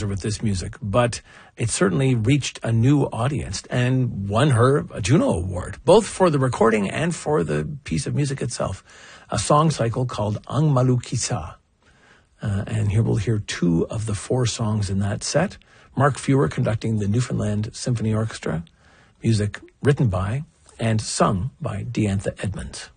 composer with this music, but it certainly reached a new audience and won her a Juno Award, both for the recording and for the piece of music itself. A song cycle called Ang Malu Kisa. And here we'll hear 2 of the 4 songs in that set. Mark Fewer conducting the Newfoundland Symphony Orchestra, music written by and sung by Diantha Edmonds.